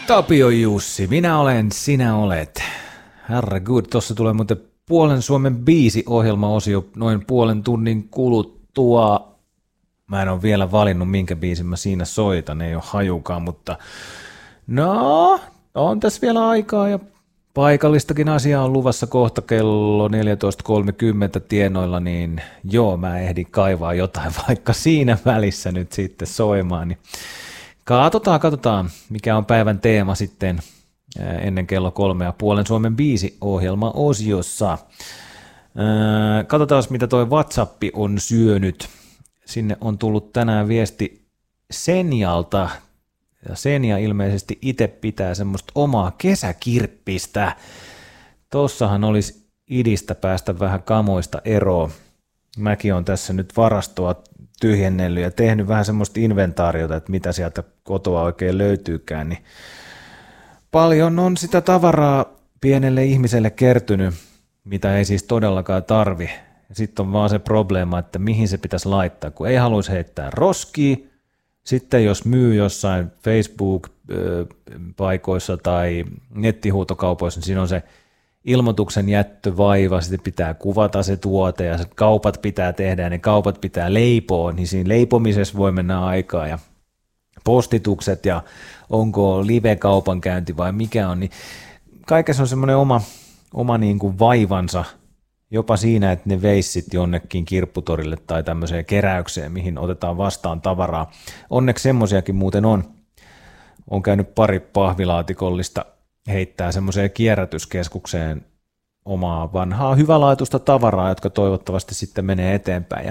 Tapio Jussi, minä olen, sinä olet. Herregud, tuossa tulee muuten puolen Suomen biisi-ohjelmaosio noin puolen tunnin kuluttua. Mä en ole vielä valinnut, minkä biisin mä siinä soitan, ei ole hajukaan, mutta no, on tässä vielä aikaa ja paikallistakin asiaa on luvassa kohta kello 14.30 tienoilla, niin joo, mä ehdin kaivaa jotain vaikka siinä välissä nyt sitten soimaan. Niin katsotaan, mikä on päivän teema sitten ennen kello 3:30 Suomen biisi-ohjelma-osiossa. Katsotaan, mitä toi WhatsApp on syönyt. Sinne on tullut tänään viesti Senjalta. Ja Senja ilmeisesti itse pitää semmoista omaa kesäkirppistä. Tossahan olisi idistä päästä vähän kamoista eroon. Mäkin on tässä nyt varastoa tyhjennellyt ja tehnyt vähän semmoista inventaariota, että mitä sieltä kotoa oikein löytyykään. Niin paljon on sitä tavaraa pienelle ihmiselle kertynyt, mitä ei siis todellakaan tarvi. Sitten on vaan se probleema, että mihin se pitäisi laittaa, kun ei haluaisi heittää roskia. Sitten jos myy jossain Facebook-paikoissa tai nettihuutokaupoissa, niin siinä on se ilmoituksen jättövaiva, sitten pitää kuvata se tuote ja kaupat pitää tehdä ja ne kaupat pitää leipoa, niin siinä leipomisessa voi mennä aikaa ja postitukset ja onko live-kaupankäynti vai mikä on, niin kaikessa on semmoinen oma niin kuin vaivansa, jopa siinä, että ne veissit jonnekin kirpputorille tai tämmöiseen keräykseen, mihin otetaan vastaan tavaraa. Onneksi semmoisiakin muuten on. On käynyt pari pahvilaatikollista heittää semmoiseen kierrätyskeskukseen omaa vanhaa hyvälaatuista tavaraa, jotka toivottavasti sitten menee eteenpäin. Ja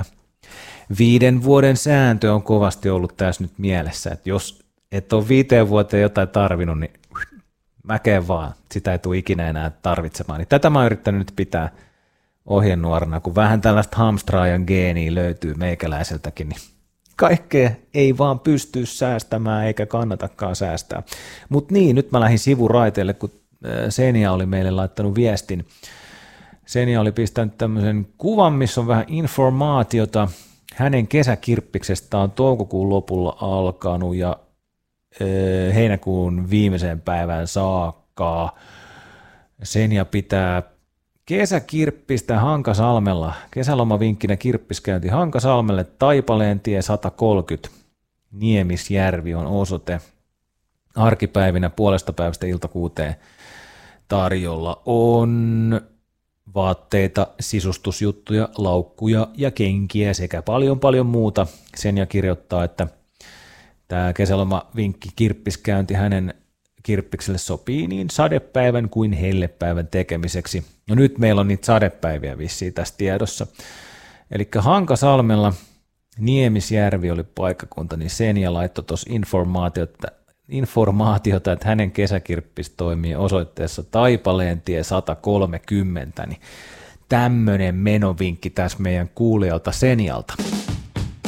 5 vuoden sääntö on kovasti ollut tässä nyt mielessä, että jos et ole 5 vuoteen jotain tarvinnut, niin mäkeen vaan, sitä ei tule ikinä enää tarvitsemaan. Niin tätä mä oon yrittänyt nyt pitää ohjenuorana, kun vähän tällaista hamstraajan geeniä löytyy meikäläiseltäkin, niin kaikkea ei vaan pysty säästämään eikä kannatakaan säästää. Mutta niin, nyt mä lähdin sivuraiteelle, kun Senja oli meille laittanut viestin. Senja oli pistänyt tämmöisen kuvan, missä on vähän informaatiota. Hänen kesäkirppiksestä on toukokuun lopulla alkanut ja heinäkuun viimeiseen päivään saakka. Senja pitää kesäkirppistä Hankasalmella. Kesälomavinkkinä kirppiskäynti Hankasalmelle, Taipaleentie 130. Niemisjärvi on osoite. Arkipäivinä 5:30 ilta 6 tarjolla on vaatteita, sisustusjuttuja, laukkuja ja kenkiä sekä paljon muuta. Senja kirjoittaa, että tämä kesälomavinkki kirppiskäynti hänen kirppikselle sopii niin sadepäivän kuin hellepäivän tekemiseksi. No nyt meillä on niitä sadepäiviä vissiin tässä tiedossa. Eli Hankasalmella Niemisjärvi oli paikkakunta, niin Senja laittoi tuossa informaatiota, että hänen kesäkirppis toimii osoitteessa Taipaleentie 130, niin tämmöinen menovinkki tässä meidän kuulijalta Senjalta.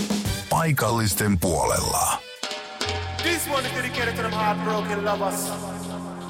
Paikallisten puolella. This one is dedicated to them heartbroken lovers.